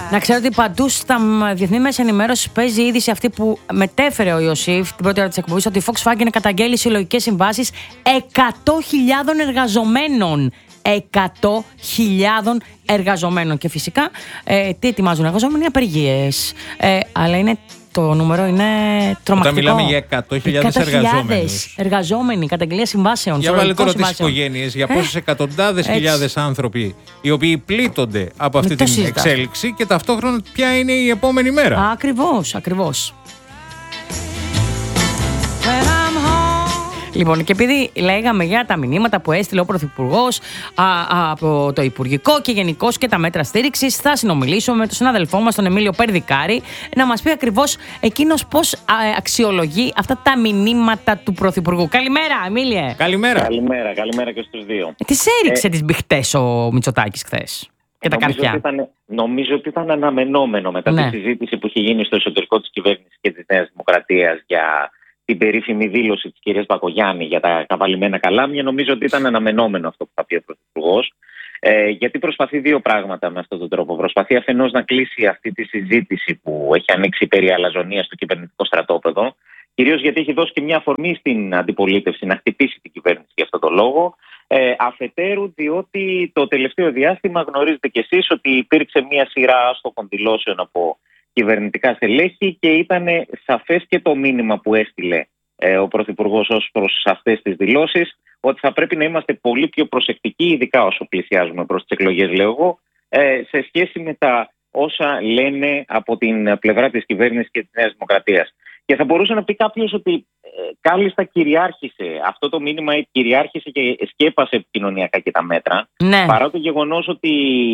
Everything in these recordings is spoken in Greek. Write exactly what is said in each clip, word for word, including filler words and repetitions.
Να ξέρω ότι παντού στα διεθνή μέσα ενημέρωση παίζει η είδηση αυτή που μετέφερε ο Ιωσήφ την πρώτη ώρα της εκπομπής, ότι η Volkswagen καταγγέλει συλλογικές συμβάσεις εκατό χιλιάδων εργαζομένων. εκατό χιλιάδων εργαζομένων. Και φυσικά, ε, τι ετοιμάζουν οι εργαζόμενοι, απεργίες. Ε, αλλά είναι, το νούμερο είναι τρομακτικό. Όταν μιλάμε για εκατό χιλιάδες εργαζόμενους. Εργαζόμενοι, καταγγελία συμβάσεων. Για βάλε τώρα τις οικογένειες, για πόσες ε, εκατοντάδες έτσι. χιλιάδες άνθρωποι οι οποίοι πλήττονται από αυτή την συζητάς. εξέλιξη και ταυτόχρονα ποια είναι η επόμενη μέρα. Ακριβώς, ακριβώς. Λοιπόν, και επειδή λέγαμε για τα μηνύματα που έστειλε ο Πρωθυπουργός από το Υπουργικό και γενικώς και τα μέτρα στήριξης, θα συνομιλήσουμε με τον συνάδελφό μας, τον Εμίλιο Περδικάρη, να μας πει ακριβώς εκείνος πώς αξιολογεί αυτά τα μηνύματα του Πρωθυπουργού. Καλημέρα, Εμίλιε. Καλημέρα. Καλημέρα, καλημέρα και στους δύο. Ε, τις έριξε ε, τις μπιχτές ο Μητσοτάκης χθες και τα καρφιά. Ότι ήταν, νομίζω ότι ήταν αναμενόμενο μετά ναι. τη συζήτηση που είχε γίνει στο εσωτερικό της κυβέρνησης και της Νέας Δημοκρατίας για την περίφημη δήλωση της κυρίας Μπακογιάννη για τα καβαλημένα καλάμια. Νομίζω ότι ήταν αναμενόμενο αυτό που θα πει ο Πρωθυπουργός. Ε, γιατί προσπαθεί δύο πράγματα με αυτόν τον τρόπο. Προσπαθεί αφενός να κλείσει αυτή τη συζήτηση που έχει ανοίξει περί αλαζονίας στο κυβερνητικό στρατόπεδο. Κυρίως γιατί έχει δώσει και μια αφορμή στην αντιπολίτευση να χτυπήσει την κυβέρνηση για αυτόν τον λόγο. Ε, αφετέρου, διότι το τελευταίο διάστημα γνωρίζετε κι εσείς ότι υπήρξε μια σειρά άστοχων δηλώσεων από κυβερνητικά στελέχη και ήταν σαφές και το μήνυμα που έστειλε ε, ο Πρωθυπουργός ως προς αυτές τις δηλώσεις, ότι θα πρέπει να είμαστε πολύ πιο προσεκτικοί, ειδικά όσο πλησιάζουμε προς τις εκλογές, λέω εγώ, ε, σε σχέση με τα όσα λένε από την πλευρά της κυβέρνησης και της Νέας Δημοκρατίας. Και θα μπορούσε να πει κάποιος ότι ε, κάλλιστα κυριάρχησε αυτό το μήνυμα, κυριάρχησε και σκέπασε επικοινωνιακά και τα μέτρα. Ναι. Παρά το γεγονός ότι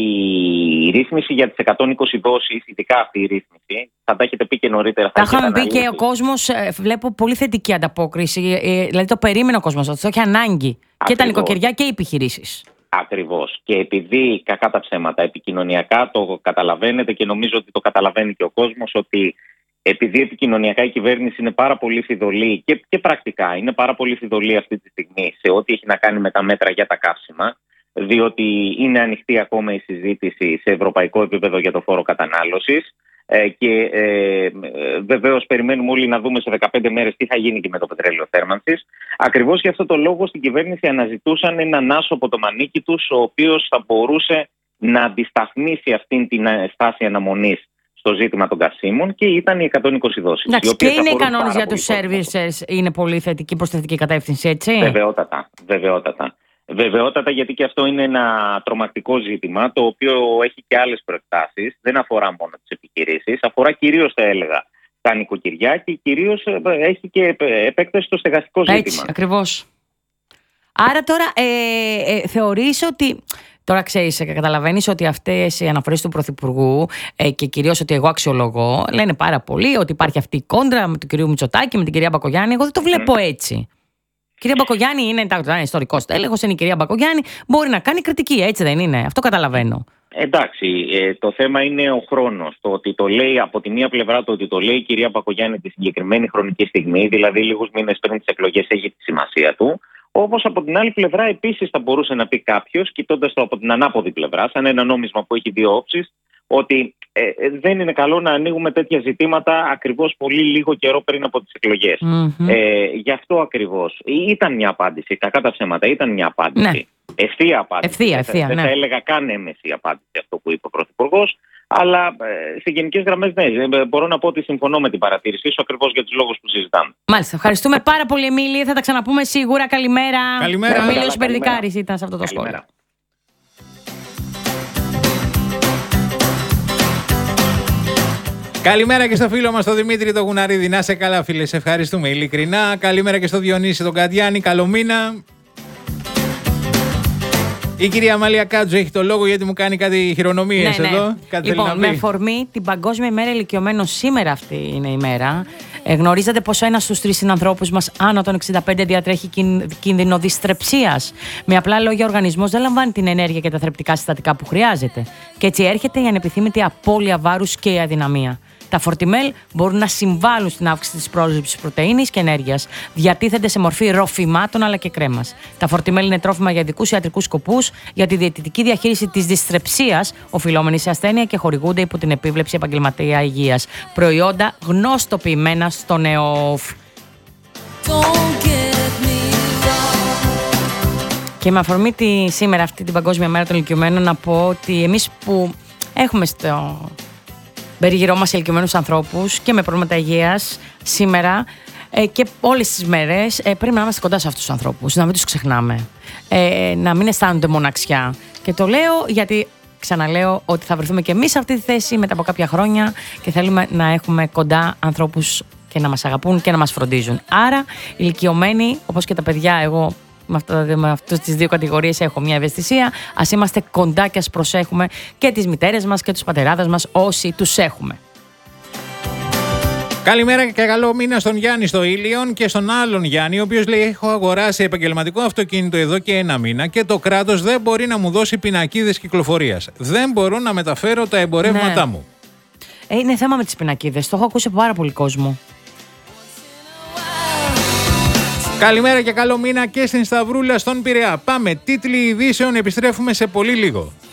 η ρύθμιση για τις εκατόν είκοσι δόσεις, ειδικά αυτή η ρύθμιση, θα τα έχετε πει και νωρίτερα. Τα είχαμε πει και ο κόσμος, βλέπω πολύ θετική ανταπόκριση. Δηλαδή το περίμενε ο κόσμος, το είχε ανάγκη. Ακριβώς. Και τα νοικοκυριά και οι επιχειρήσεις. Ακριβώς. Και επειδή κακά τα ψέματα επικοινωνιακά το καταλαβαίνετε και νομίζω ότι το καταλαβαίνει και ο κόσμος, ότι επειδή επικοινωνιακά η κυβέρνηση είναι πάρα πολύ φιδωλή και, και πρακτικά είναι πάρα πολύ φιδωλή αυτή τη στιγμή σε ό,τι έχει να κάνει με τα μέτρα για τα καύσιμα, διότι είναι ανοιχτή ακόμα η συζήτηση σε ευρωπαϊκό επίπεδο για το φόρο κατανάλωσης ε, και ε, βεβαίως περιμένουμε όλοι να δούμε σε δεκαπέντε μέρες τι θα γίνει και με το πετρέλαιο θέρμανσης. Ακριβώς για αυτό το λόγο στην κυβέρνηση αναζητούσαν έναν άσο από το μανίκι τους, ο οποίος θα μπορούσε να αντισταθμίσει αυτήν την στάση αναμονής στο ζήτημα των καυσίμων και ήταν οι εκατόν είκοσι δόσεις. Εντάξει, και είναι οι κανόνες για τους services, είναι πολύ θετική προς θετική κατεύθυνση, έτσι. Βεβαιότατα, βεβαιότατα. Βεβαιότατα, γιατί και αυτό είναι ένα τρομακτικό ζήτημα, το οποίο έχει και άλλες προεκτάσεις. Δεν αφορά μόνο τις επιχειρήσεις, αφορά κυρίως, θα έλεγα, τα νοικοκυριά και κυρίως έχει και επέκταση στο στεγαστικό ζήτημα. Έτσι, ακριβώς. Άρα τώρα ε, ε, θεωρείς ότι... Τώρα ξέρεις, καταλαβαίνεις ότι αυτές οι αναφορές του Πρωθυπουργού ε, και κυρίως ότι εγώ αξιολογώ, λένε πάρα πολύ ότι υπάρχει αυτή η κόντρα με τον κύριο Μητσοτάκη, με την κυρία Μπακογιάννη. Εγώ δεν το βλέπω έτσι. Η κυρία Μπακογιάννη είναι, είναι ιστορικός τέλεχος, είναι η κυρία Μπακογιάννη, μπορεί να κάνει κριτική, έτσι δεν είναι? Αυτό καταλαβαίνω. Εντάξει, ε, το θέμα είναι ο χρόνος. Το ότι το λέει από τη μία πλευρά, το ότι το λέει η κυρία Μπακογιάννη τη συγκεκριμένη χρονική στιγμή, δηλαδή λίγους μήνες πριν τις εκλογές, έχει τη σημασία του. Όπως από την άλλη πλευρά επίσης θα μπορούσε να πει κάποιος, κοιτώντας το από την ανάποδη πλευρά, σαν ένα νόμισμα που έχει δύο όψεις, ότι ε, δεν είναι καλό να ανοίγουμε τέτοια ζητήματα ακριβώς πολύ λίγο καιρό πριν από τις εκλογές. Mm-hmm. Ε, γι' αυτό ακριβώς. Ήταν μια απάντηση, κακά τα ψέματα, ήταν μια απάντηση. Ναι. Ευθεία απάντηση. Ευθεία, ευθεία, δεν ναι. θα έλεγα καν έμεση απάντηση αυτό που είπε ο Πρωθυπουργός. Αλλά ε, σε γενικές γραμμές, ναι, μπορώ να πω ότι συμφωνώ με την παρατήρησή σου ακριβώς για τους λόγους που συζητάμε. Μάλιστα. Ευχαριστούμε πάρα πολύ, Εμίλη. Θα τα ξαναπούμε σίγουρα. Καλημέρα. Καλημέρα. Ο Εμίλιος Περδικάρης ήταν σε αυτό το σχόλιο. Καλημέρα και στο φίλο μας τον Δημήτρη τον Γουναρίδη. Να σε καλά, φίλε. Σε ευχαριστούμε ειλικρινά. Καλημέρα και στο Διονύση τον Καντιάνη. Καλό μήνα. Η κυρία Αμαλία Κάτζο έχει το λόγο γιατί μου κάνει κάτι χειρονομίες ναι, εδώ. Ναι. Κάτι λοιπόν, με αφορμή την Παγκόσμια ημέρα ηλικιωμένων, σήμερα αυτή είναι η μέρα. Ε, γνωρίζετε πως ένας στους τρεις συνανθρώπους μας άνω των εξήντα πέντε διατρέχει κίνδυνο δυστρεψίας. Με απλά λόγια, ο οργανισμός δεν λαμβάνει την ενέργεια και τα θρεπτικά συστατικά που χρειάζεται. Και έτσι έρχεται η ανεπιθύμητη απώλεια βάρους και η αδυναμία. Τα φορτιμέλ μπορούν να συμβάλλουν στην αύξηση της πρόσληψης πρωτεΐνης και ενέργειας. Διατίθενται σε μορφή ροφημάτων αλλά και κρέμας. Τα φορτιμέλ είναι τρόφιμα για ειδικούς ιατρικούς σκοπούς, για τη διαιτητική διαχείριση της δυστρεψίας, οφειλόμενη σε ασθένεια, και χορηγούνται υπό την επίβλεψη επαγγελματία υγείας. Προϊόντα γνωστοποιημένα στο ΝΕΟΦ. Και με αφορμή τη, σήμερα αυτή την Παγκόσμια Μέρα των Ηλικιωμένων, να πω ότι εμείς που έχουμε στο περίγυρό μας ηλικιωμένους ανθρώπους και με προβλήματα υγείας σήμερα ε, και όλες τις μέρες ε, πρέπει να είμαστε κοντά σε αυτούς τους ανθρώπους, να μην τους ξεχνάμε, ε, να μην αισθάνονται μοναξιά. Και το λέω γιατί ξαναλέω ότι θα βρεθούμε και εμείς σε αυτή τη θέση μετά από κάποια χρόνια και θέλουμε να έχουμε κοντά ανθρώπους και να μας αγαπούν και να μας φροντίζουν. Άρα, ηλικιωμένοι, όπως και τα παιδιά, εγώ με, αυτά, με αυτές τις δύο κατηγορίες έχω μια ευαισθησία. Ας είμαστε κοντά και ας προσέχουμε και τις μητέρες μας και τους πατεράδες μας όσοι τους έχουμε. Καλημέρα και καλό μήνα στον Γιάννη στο Ήλιον και στον άλλον Γιάννη, ο οποίος λέει: έχω αγοράσει επαγγελματικό αυτοκίνητο εδώ και ένα μήνα και το κράτος δεν μπορεί να μου δώσει πινακίδες κυκλοφορίας. Δεν μπορώ να μεταφέρω τα εμπορεύματά ναι. μου. Ε, είναι θέμα με τις πινακίδες. Το έχω ακούσει από πάρα πολύ κόσμο. Καλημέρα και καλό μήνα και στην Σταυρούλα στον Πειραιά. Πάμε, τίτλοι ειδήσεων, επιστρέφουμε σε πολύ λίγο.